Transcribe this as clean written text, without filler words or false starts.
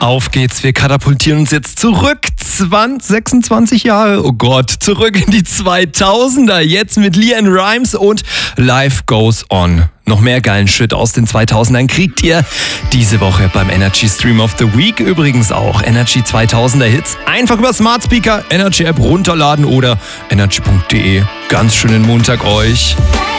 Auf geht's, wir katapultieren uns jetzt zurück, 26 Jahre, oh Gott, zurück in die 2000er, jetzt mit LeAnn Rimes und Life Goes On. Noch mehr geilen Shit aus den 2000ern kriegt ihr diese Woche beim Energy Stream of the Week. Übrigens auch Energy 2000er Hits. Einfach über Smart Speaker, Energy App runterladen oder energy.de. Ganz schönen Montag euch.